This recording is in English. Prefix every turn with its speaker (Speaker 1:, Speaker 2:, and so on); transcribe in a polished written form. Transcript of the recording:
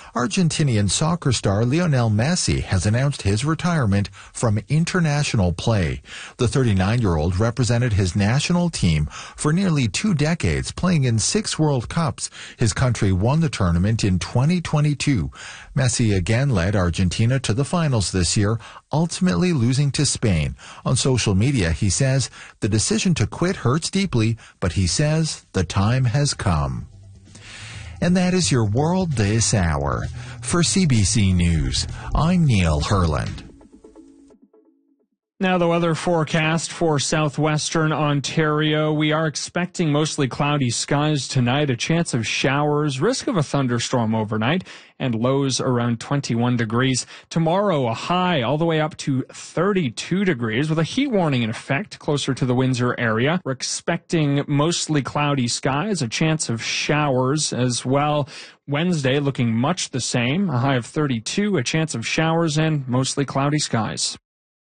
Speaker 1: Argentinian soccer star Lionel Messi has announced his retirement from international play. The 39-year-old represented his national team for nearly 2 decades, playing in 6 World Cups. His country won the tournament in 2022. Messi again led Argentina to the finals this year, ultimately losing to Spain. On social media, he says, "The decision to quit hurts deeply, but he says the time has come." And that is your world this hour. For CBC News, I'm Neil Herland.
Speaker 2: Now the weather forecast for southwestern Ontario. We are expecting mostly cloudy skies tonight, a chance of showers, risk of a thunderstorm overnight, and lows around 21 degrees. Tomorrow, a high all the way up to 32 degrees with a heat warning in effect closer to the Windsor area. We're expecting mostly cloudy skies, a chance of showers as well. Wednesday looking much the same, a high of 32, a chance of showers, and mostly cloudy skies.